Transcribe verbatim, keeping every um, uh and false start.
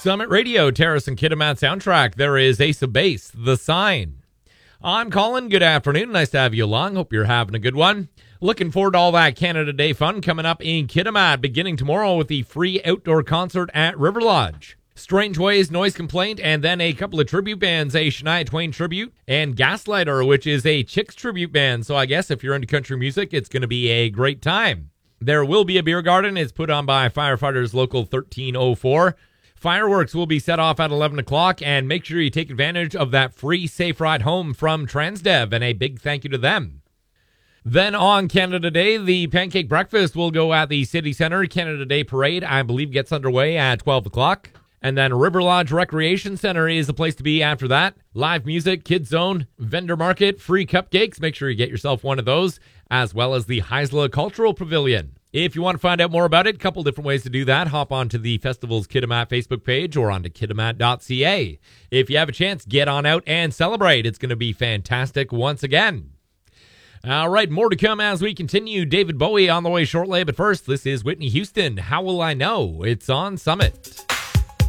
Summit Radio, Terrace and Kitimat soundtrack. There is Ace of Base, The Sign. I'm Colin. Good afternoon. Nice to have you along. Hope you're having a good one. Looking forward to all that Canada Day fun coming up in Kitimat, beginning tomorrow with the free outdoor concert at River Lodge. Strange Ways, Noise Complaint, and then a couple of tribute bands, a Shania Twain tribute, and Gaslighter, which is a Chicks tribute band. So I guess if you're into country music, it's going to be a great time. There will be a beer garden. It's put on by Firefighters Local thirteen oh four. Fireworks will be set off at eleven o'clock, and make sure you take advantage of that free safe ride home from Transdev, and a big thank you to them. Then on Canada Day, the pancake breakfast will go at the City Centre. Canada Day Parade, I believe, gets underway at twelve o'clock. And then River Lodge Recreation Center is the place to be after that. Live music, Kids Zone, vendor market, free cupcakes. Make sure you get yourself one of those, as well as the Heisla Cultural Pavilion. If you want to find out more about it, a couple different ways to do that. Hop onto the Festival's Kitimat Facebook page or onto kitimat dot c a. If you have a chance, get on out and celebrate. It's going to be fantastic once again. All right, more to come as we continue. David Bowie on the way shortly, but first, this is Whitney Houston. How Will I Know? It's on Summit.